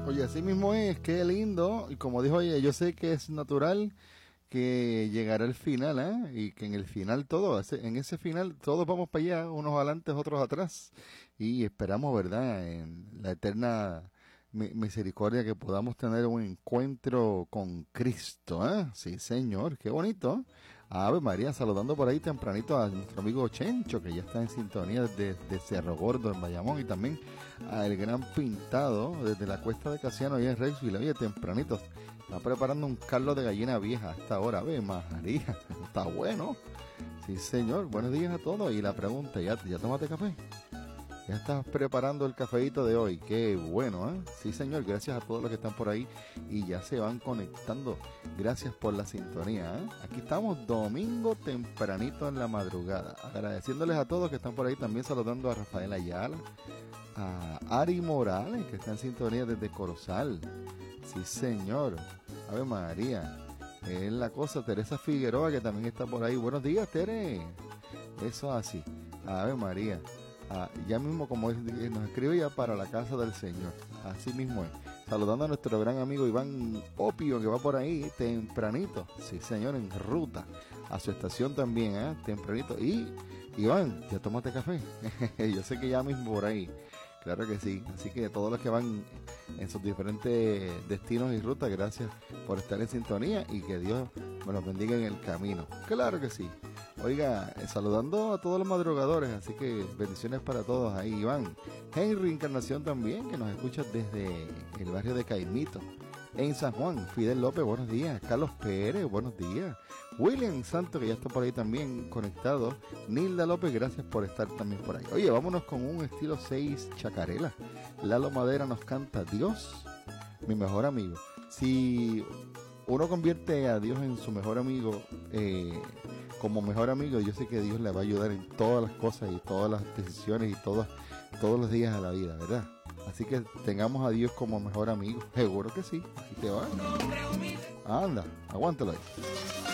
Oye, así mismo es, qué lindo. Y como dijo ella, yo sé que es natural que llegará el final, ¿eh? Y que en el final en ese final todos vamos para allá, unos adelante, otros atrás. Y esperamos, ¿verdad? En la eterna misericordia que podamos tener un encuentro con Cristo, ¿eh? Sí, Señor, qué bonito. Ave María, saludando por ahí tempranito a nuestro amigo Chencho, que ya está en sintonía desde Cerro Gordo, en Bayamón, y también al gran Pintado, desde la Cuesta de Casiano, allá en Rexville. Oye, tempranito, está preparando un caldo de gallina vieja a esta hora. Ave María, está bueno. Sí, señor, buenos días a todos. Y la pregunta, ¿ya tomaste café? Ya estás preparando el cafeíto de hoy. Qué bueno, ¿eh? Sí, señor. Gracias a todos los que están por ahí y ya se van conectando. Gracias por la sintonía, ¿eh? Aquí estamos domingo tempranito en la madrugada. Agradeciéndoles a todos que están por ahí. También saludando a Rafael Ayala, a Ari Morales, que está en sintonía desde Corozal. Sí, señor. Ave María. Es la cosa. Teresa Figueroa, que también está por ahí. Buenos días, Tere. Eso así. Ave María. Ya mismo, como nos escribe, ya para la casa del Señor. Así mismo es. Saludando a nuestro gran amigo Iván Opio, que va por ahí tempranito. Sí, señor, en ruta a su estación también, tempranito. Y Iván, ¿ya tomaste café? Yo sé que ya mismo por ahí. Claro que sí. Así que todos los que van en sus diferentes destinos y rutas, gracias por estar en sintonía y que Dios me los bendiga en el camino. Claro que sí. Oiga, saludando a todos los madrugadores, así que bendiciones para todos ahí, Iván. Henry Encarnación también, que nos escucha desde el barrio de Caimito, en San Juan. Fidel López, buenos días. Carlos Pérez, buenos días. William Santos, que ya está por ahí también conectado. Nilda López, gracias por estar también por ahí. Oye, vámonos con un estilo 6 chacarela. Lalo Madera nos canta Dios, mi mejor amigo. Si uno convierte a Dios en su mejor amigo, como mejor amigo, yo sé que Dios le va a ayudar en todas las cosas y todas las decisiones y todos los días de la vida, ¿verdad? Así que tengamos a Dios como mejor amigo. Seguro que sí. Así te va. Anda, aguántalo ahí.